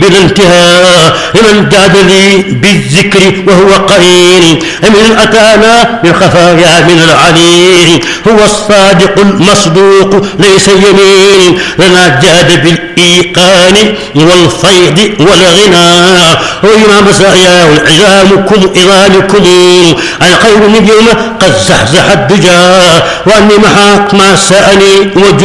بلا انتهاء لمن جاد لي بالذكر وهو قرين من أتانا بالخفايا من العليل هو الصادق المصدوق ليس يمين لنا جاد بالإيقان والفيض والغنى وإمام مسايا عظامكم الخير اليوم قد زحزح الدجى وأني محاك ما سأني